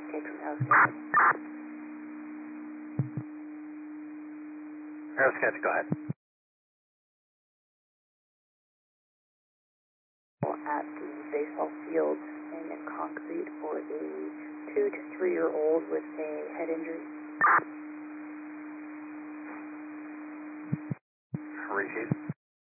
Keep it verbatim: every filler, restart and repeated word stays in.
Take from Aerosketch. Aerosketch, go ahead. At the baseball field and in concrete for a two to three year old with a head injury. Repeat.